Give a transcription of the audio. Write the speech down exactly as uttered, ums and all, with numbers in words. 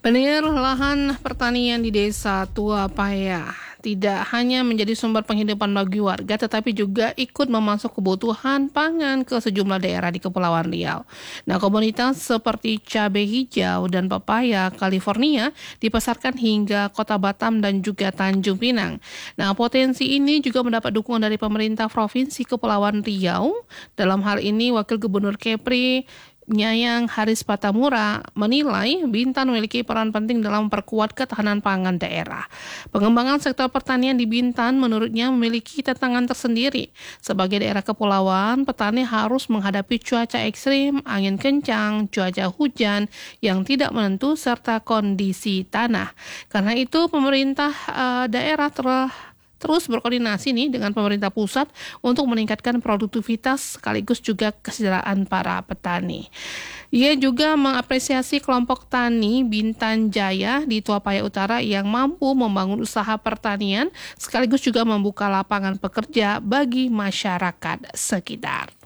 Penir lahan pertanian di Desa Tua Paya tidak hanya menjadi sumber penghidupan bagi warga, tetapi juga ikut memasok kebutuhan pangan ke sejumlah daerah di Kepulauan Riau. Nah, komunitas seperti cabai hijau dan pepaya California dipasarkan hingga Kota Batam dan juga Tanjung Pinang. Nah, potensi ini juga mendapat dukungan dari pemerintah Provinsi Kepulauan Riau. Dalam hal ini, Wakil Gubernur Kepri Nyayang Haris Patamura menilai Bintan memiliki peran penting dalam memperkuat ketahanan pangan daerah. Pengembangan sektor pertanian di Bintan menurutnya memiliki tantangan tersendiri. Sebagai daerah kepulauan, petani harus menghadapi cuaca ekstrim, angin kencang, cuaca hujan yang tidak menentu, serta kondisi tanah. Karena itu, pemerintah uh, daerah telah terus berkoordinasi nih dengan pemerintah pusat untuk meningkatkan produktivitas sekaligus juga kesejahteraan para petani. Ia juga mengapresiasi kelompok tani Bintan Jaya di Tua Paya Utara yang mampu membangun usaha pertanian sekaligus juga membuka lapangan pekerja bagi masyarakat sekitar.